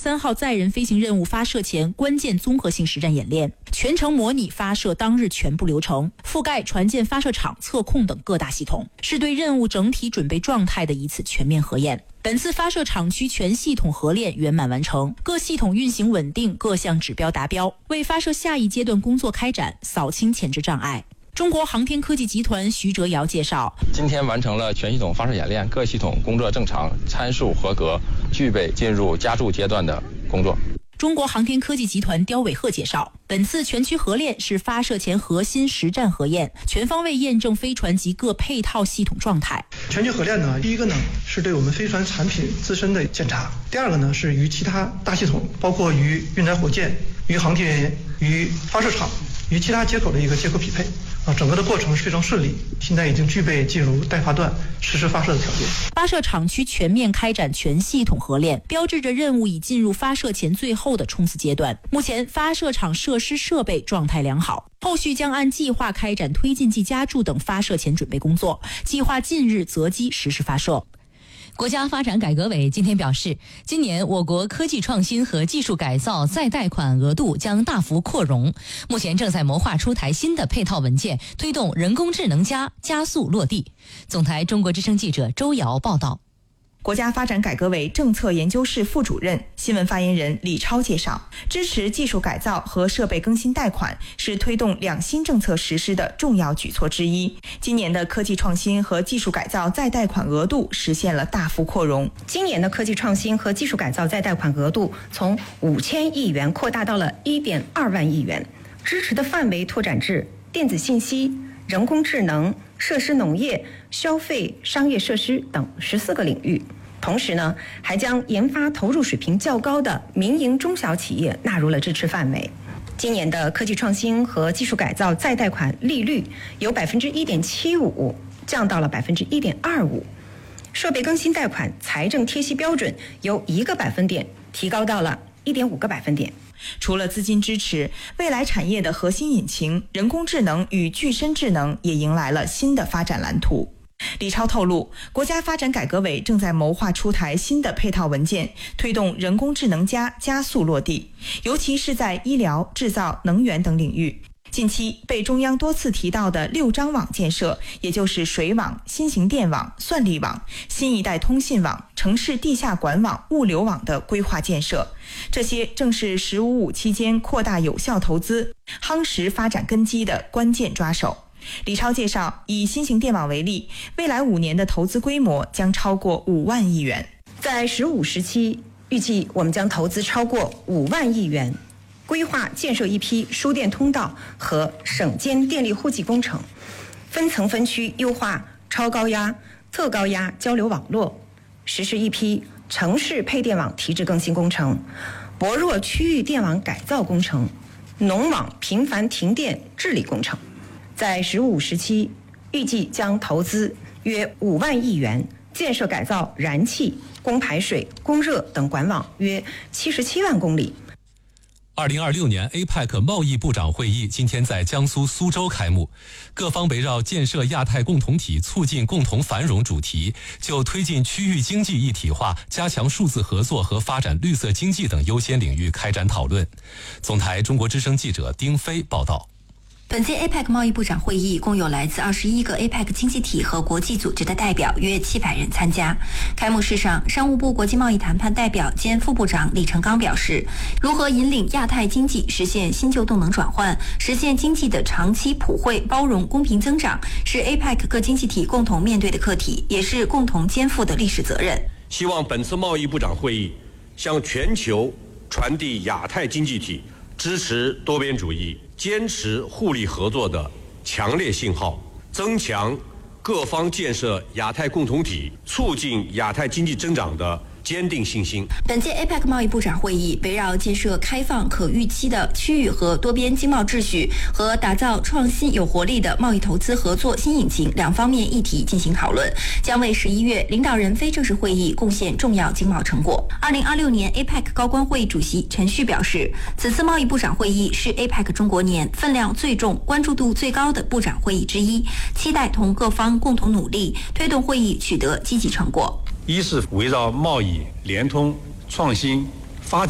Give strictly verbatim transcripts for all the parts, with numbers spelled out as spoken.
三号载人飞行任务发射前关键综合性实战演练，全程模拟发射当日全部流程，覆盖船舰发射场、测控等各大系统，是对任务整体准备状态的一次全面核验。本次发射场区全系统核练圆满完成，各系统运行稳定，各项指标达标，为发射下一阶段工作开展扫清前置障碍。中国航天科技集团徐哲尧介绍， 今天完成了全系统发射演练，各系统工作正常，参数合格，具备进入加注阶段的工作。 中国航天科技集团刁伟鹤介绍，本次全区核练是发射前核心实战核验，全方位验证飞船及各配套系统状态。 全区核练呢，第一个呢是对我们飞船产品自身的检查，第二个呢是与其他大系统，包括与运载火箭、与航天员、与发射场、与其他接口的一个接口匹配。啊，整个的过程是非常顺利，现在已经具备进入待发段实施发射的条件。 发射场区全面开展全系统核练，标志着任务已进入发射前最后的冲刺阶段。目前发射场设施设备状态良好，后续将按计划开展推进剂加注等发射前准备工作，计划近日择机实施发射。 国家发展改革委今天表示，今年我国科技创新和技术改造再贷款额度将大幅扩容，目前正在谋划出台新的配套文件，推动人工智能加加速落地。总台中国之声记者周瑶报道。 国家发展改革委政策研究室副主任、新闻发言人李超介绍，支持技术改造和设备更新贷款是推动两新政策实施的重要举措之一。今年的科技创新和技术改造再贷款额度实现了大幅扩容。 今年的科技创新和技术改造再贷款额度从五千亿元扩大到了一点二万亿元，支持的范围拓展至电子信息、人工智能、设施农业、消费、商业设施等十四个领域。同时呢，还将研发投入水平较高的民营中小企业纳入了支持范围。今年的科技创新和技术改造再贷款利率由百分之一点七五降到了百分之一点二五，设备更新贷款财政贴息标准由一个百分点提高到了一点五个百分点。 除了资金支持，未来产业的核心引擎人工智能与具身智能也迎来了新的发展蓝图。李超透露，国家发展改革委正在谋划出台新的配套文件，推动人工智能加加速落地，尤其是在医疗、制造、能源等领域。近期被中央多次提到的六张网建设，也就是水网、新型电网、算力网、新一代通信网、城市地下管网、物流网的规划建设，这些正是“十五五”期间扩大有效投资、夯实发展根基的关键抓手。李超介绍，以新型电网为例，未来五年的投资规模将超过五万亿元。 在“十五”时期，预计我们将投资超过五万亿元，规划建设一批输电通道和省间电力户籍工程，分层分区优化超高压、特高压交流网络，实施一批城市配电网提质更新工程、薄弱区域电网改造工程、农网频繁停电治理工程。在“十五”时期，预计将投资约五万亿元，建设改造燃气、供排水、供热等管网约七十七万公里。 二零二六年 A P E C 贸易部长会议今天在江苏苏州开幕，各方围绕建设亚太共同体、促进共同繁荣主题，就推进区域经济一体化、加强数字合作和发展绿色经济等优先领域开展讨论。总台中国之声记者丁飞报道。 本届 A P E C 贸易部长会议共有来自二十一个 A P E C 经济体和国际组织的代表约七百人参加。开幕式上，商务部国际贸易谈判代表兼副部长李成刚表示，如何引领亚太经济实现新旧动能转换，实现经济的长期普惠、包容、公平增长，是 A P E C 各经济体共同面对的课题，也是共同肩负的历史责任。 希望本次贸易部长会议向全球传递亚太经济体支持多边主义、坚持互利合作的强烈信号，增强各方建设亚太共同体、促进亚太经济增长的坚定信心。 本届 A P E C 贸易部长会议围绕建设开放可预期的区域和多边经贸秩序和打造创新有活力的贸易投资合作新引擎两方面议题进行讨论，将为十一月领导人非正式会议贡献重要经贸成果。二零二六年 A P E C 高官会议主席陈旭表示，此次贸易部长会议是 A P E C 中国年分量最重、关注度最高的部长会议之一，期待同各方共同努力，推动会议取得积极成果。 一是围绕贸易、联通、创新、发展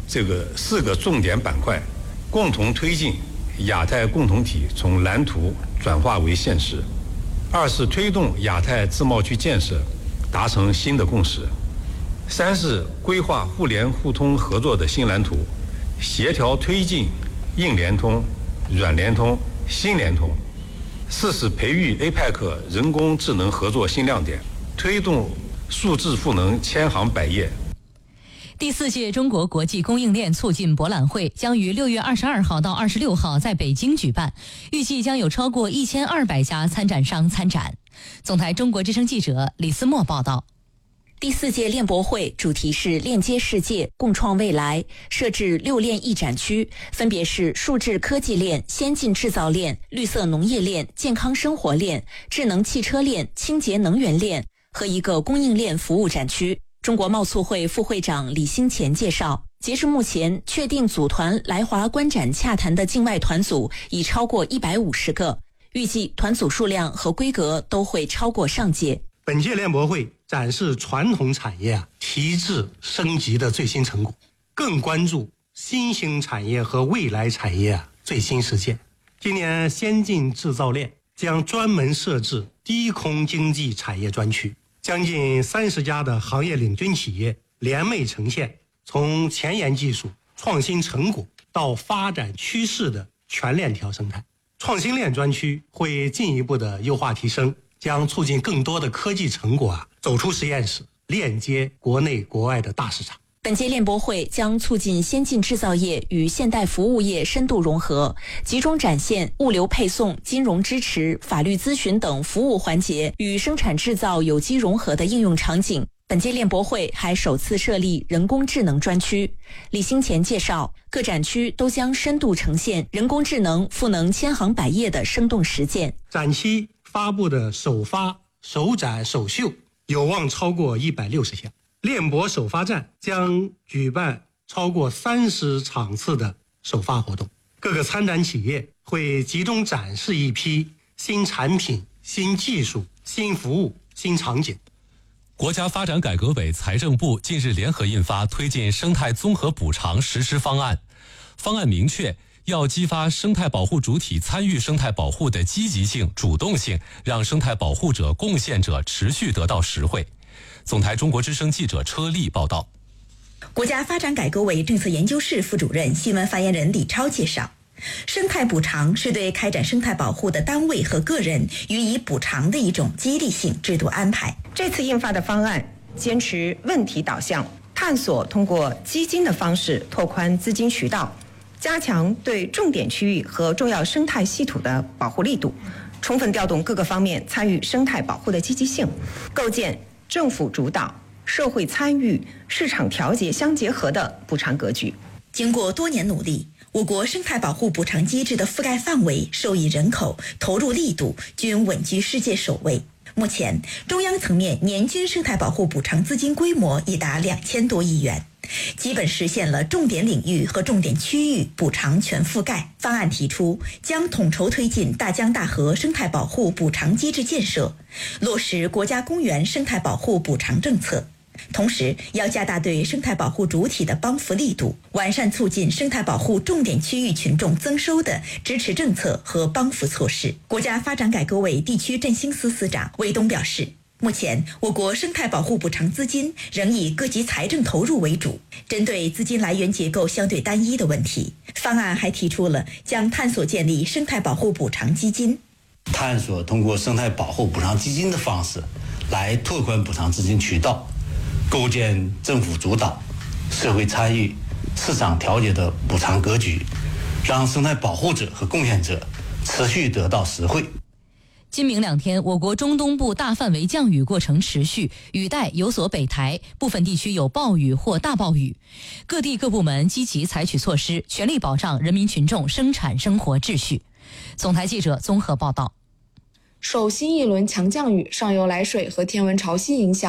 这个四个重点板块，共同推进亚太共同体从蓝图转化为现实。二是推动亚太自贸区建设达成新的共识。三是规划互联互通合作的新蓝图，协调推进硬联通、软联通、新联通。四是培育 A P E C 人工智能合作新亮点，推动数字赋能千行百业。 第四届中国国际供应链促进博览会将于六月二十二号到二十六号在北京举办，预计将有超过一千二百家参展商参展。总台中国之声记者李思墨报道。 第四届链博会主题是链接世界，共创未来，设置六链一展区，分别是数字科技链、先进制造链、绿色农业链、健康生活链、智能汽车链、清洁能源链和一个供应链服务展区。中国贸促会副会长李兴前介绍，截至目前，确定组团来华观展洽谈的境外团组已超过一百五十个，预计团组数量和规格都会超过上届。 本届链博会展示传统产业啊提质升级的最新成果，更关注新兴产业和未来产业啊最新实践。今年先进制造链将专门设置低空经济产业专区，将近三十家的行业领军企业联袂呈现从前沿技术、创新成果到发展趋势的全链条生态。创新链专区会进一步的优化提升，将促进更多的科技成果啊走出实验室，链接国内国外的大市场。 本届链博会将促进先进制造业与现代服务业深度融合，集中展现物流配送、金融支持、法律咨询等服务环节与生产制造有机融合的应用场景。本届链博会还首次设立人工智能专区。李兴前介绍，各展区都将深度呈现人工智能赋能千行百业的生动实践。 展期发布的首发、首展、首秀有望超过一百六十项。链博首发站将举办超过三十场次的首发活动，各个参展企业会集中展示一批新产品、新技术、新服务、新场景。 国家发展改革委、财政部近日联合印发推进生态综合补偿实施方案，方案明确要激发生态保护主体参与生态保护的积极性、主动性，让生态保护者、贡献者持续得到实惠。总台中国之声记者车丽报道。 国家发展改革委政策研究室副主任、新闻发言人李超介绍，生态补偿是对开展生态保护的单位和个人予以补偿的一种激励性制度安排。 这次印发的方案坚持问题导向，探索通过基金的方式拓宽资金渠道，加强对重点区域和重要生态系统的保护力度，充分调动各个方面参与生态保护的积极性，构建政府主导、社会参与、市场调节相结合的补偿格局。 经过多年努力，我国生态保护补偿机制的覆盖范围、受益人口、投入力度均稳居世界首位。目前，中央层面年均生态保护补偿资金规模已达两千多亿元，基本实现了重点领域和重点区域补偿全覆盖。方案提出，将统筹推进大江大河生态保护补偿机制建设，落实国家公园生态保护补偿政策。同时，要加大对生态保护主体的帮扶力度，完善促进生态保护重点区域群众增收的支持政策和帮扶措施。国家发展改革委地区振兴司司长魏东表示，目前我国生态保护补偿资金仍以各级财政投入为主，针对资金来源结构相对单一的问题，方案还提出了将探索建立生态保护补偿基金， 探索通过生态保护补偿基金的方式来拓宽补偿资金渠道，构建政府主导、社会参与、市场调节的补偿格局，让生态保护者和贡献者持续得到实惠。 今明两天，我国中东部大范围降雨过程持续，雨带有所北抬，部分地区有暴雨或大暴雨。各地各部门积极采取措施，全力保障人民群众生产生活秩序。总台记者综合报道。 受新一轮强降雨、上游来水和天文潮汐影响，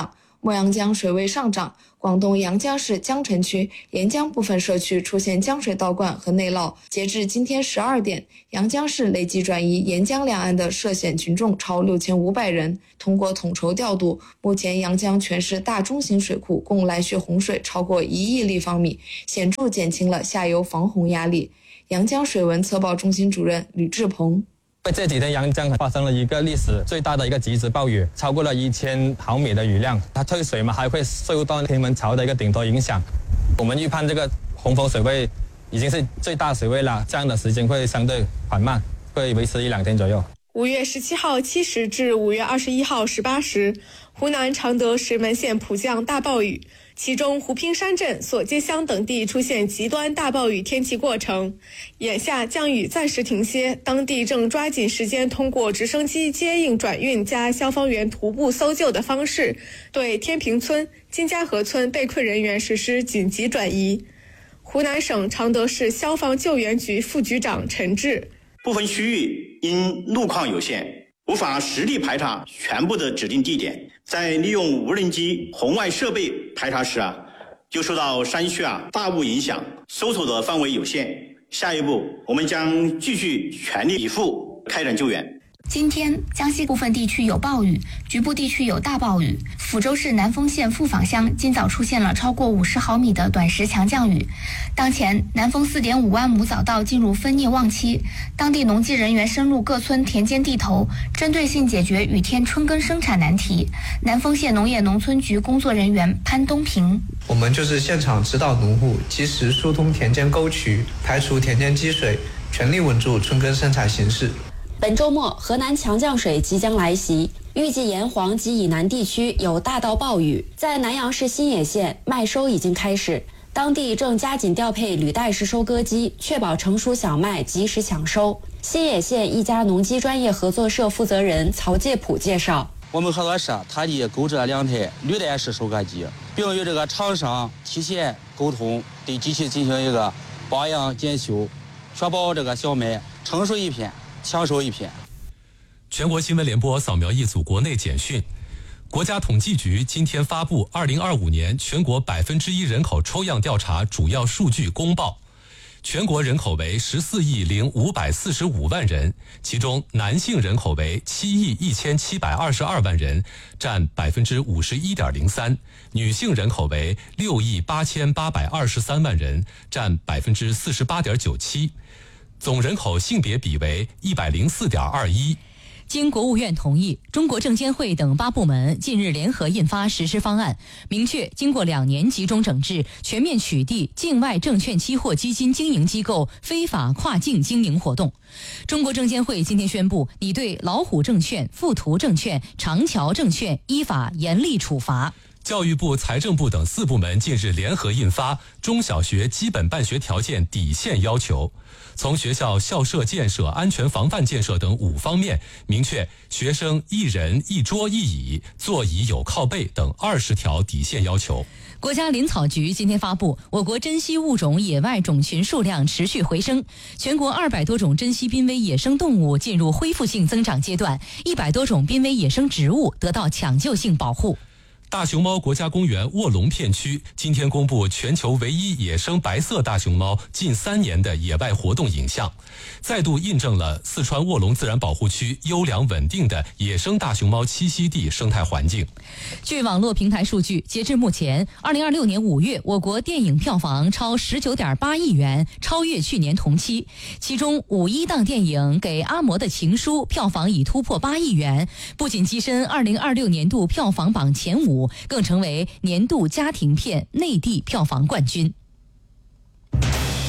墨阳江水位上涨，广东阳江市江城区沿江部分社区出现江水倒灌和内涝。截至今天十二点，阳江市累计转移沿江两岸的涉险群众超六千五百人。通过统筹调度，目前阳江全市大中型水库共来蓄洪水超过一亿立方米，显著减轻了下游防洪压力。阳江水文测报中心主任吕志鹏。 这几天阳江发生了一个历史最大的一个极值暴雨，超过了一千毫米的雨量，它退水嘛，还会受到天文潮的一个顶多影响。我们预判这个洪峰水位已经是最大水位了，这样的时间会相对缓慢，会维持一两天左右。 五月十七号七时至五月二十一号十八时，湖南常德石门县普降大暴雨，其中湖滨山镇、索街乡等地出现极端大暴雨天气过程。眼下降雨暂时停歇，当地正抓紧时间通过直升机接应转运加消防员徒步搜救的方式，对天平村、金家河村被困人员实施紧急转移。湖南省常德市消防救援局副局长陈志。 部分区域因路况有限，无法实地排查全部的指定地点，在利用无人机红外设备排查时啊，就受到山区啊大雾影响，搜索的范围有限。下一步，我们将继续全力以赴开展救援。 今天，江西部分地区有暴雨，局部地区有大暴雨。抚州市南丰县富坊乡今早出现了超过五十毫米的短时强降雨。当前，南丰 四点五万亩早稻进入分蘖旺期，当地农技人员深入各村田间地头，针对性解决雨天春耕生产难题。南丰县农业农村局工作人员潘东平： 我们就是现场指导农户及时疏通田间沟渠，排除田间积水，全力稳住春耕生产形势。 本周末，河南强降水即将来袭，预计沿黄及以南地区有大到暴雨。在南阳市新野县，麦收已经开始，当地正加紧调配履带式收割机，确保成熟小麦及时抢收。新野县一家农机专业合作社负责人曹介普介绍， 我们合作社特地购置了两台履带式收割机，并与这个厂商提前沟通，对机器进行一个保养检修，确保这个小麦成熟一片抢收一片。 全国新闻联播扫描一组国内简讯。国家统计局今天发布二零二五年全国百分之一人口抽样调查主要数据公报。全国人口为十四亿零五百四十五万人，其中男性人口为七亿一千七百二十二万人，占百分之五十一点零三；女性人口为六亿八千八百二十三万人，占百分之四十八点九七。总人口性别比为一百零四点二一。 经国务院同意，中国证监会等八部门近日联合印发实施方案，明确经过两年集中整治，全面取缔境外证券期货基金经营机构非法跨境经营活动。中国证监会今天宣布，拟对老虎证券、富途证券、长桥证券依法严厉处罚。 教育部、财政部等四部门近日联合印发《中小学基本办学条件底线要求》，从学校校舍建设、安全防范建设等五方面，明确学生一人一桌一椅、座椅有靠背等二十条底线要求。 国家林草局今天发布，我国珍稀物种野外种群数量持续回升，全国二百多种珍稀濒危野生动物进入恢复性增长阶段，一百多种濒危野生植物得到抢救性保护。 大熊猫国家公园卧龙片区今天公布全球唯一野生白色大熊猫近三年的野外活动影像，再度印证了四川卧龙自然保护区优良稳定的野生大熊猫栖息地生态环境。 据网络平台数据，截至目前，二零二六年五月，我国电影票房超十九点八亿元，超越去年同期。其中，五一档电影《给阿嬷的情书》票房已突破八亿元，不仅跻身二零二六年度票房榜前五。更成为年度家庭片内地票房冠军。 您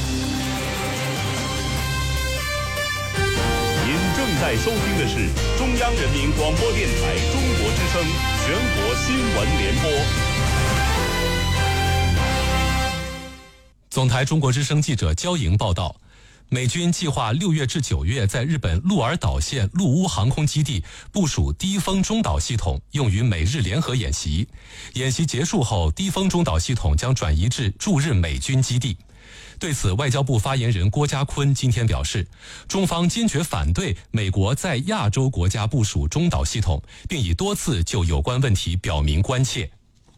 正在收听的是中央人民广播电台中国之声全国新闻联播。 总台中国之声记者焦莹报道，美军计划六月至九月在日本鹿儿岛县陆屋航空基地部署低风中导系统，用于美日联合演习。演习结束后，低风中导系统将转移至驻日美军基地。对此，外交部发言人郭家坤今天表示，中方坚决反对美国在亚洲国家部署中导系统，并已多次就有关问题表明关切。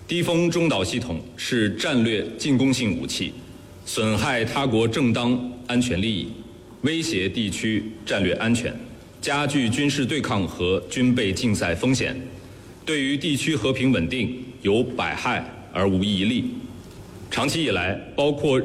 低空中导系统是战略进攻性武器，损害他国正当安全利益，威胁地区战略安全，加剧军事对抗和军备竞赛风险，对于地区和平稳定有百害而无一利。长期以来，包括